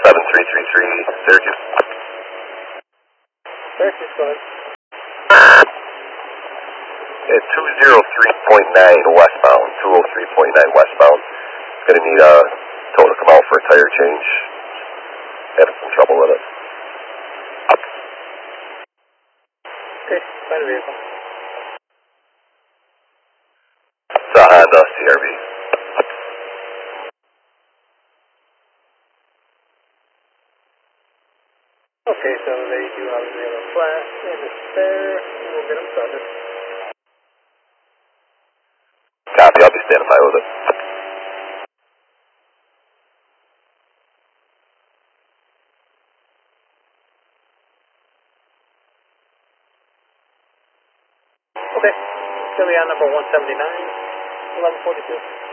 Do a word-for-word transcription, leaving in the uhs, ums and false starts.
seven three three three, Syracuse. Syracuse, go ahead. At two oh three point nine westbound, two oh three point nine westbound. It's going to need a tow to come out for a tire change. Having some trouble with it. Okay, find a vehicle. It's a Honda C R V. Okay, so they do obviously have a flat and a spare. We'll get them started. Copy, I'll be standing by with it. Okay, it's going to be on number one seventy-nine, eleven forty-two.